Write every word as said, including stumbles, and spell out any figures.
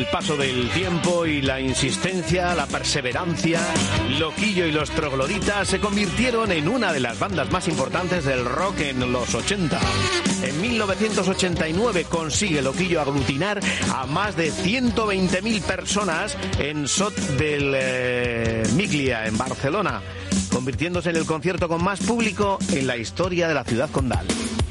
el paso del tiempo y la insistencia, la perseverancia, Loquillo y los Trogloditas se convirtieron en una de las bandas más importantes del rock en los ochenta. En mil novecientos ochenta y nueve consigue Loquillo aglutinar a más de ciento veinte mil personas en Sot del eh, Miglia, en Barcelona, convirtiéndose en el concierto con más público en la historia de la ciudad condal.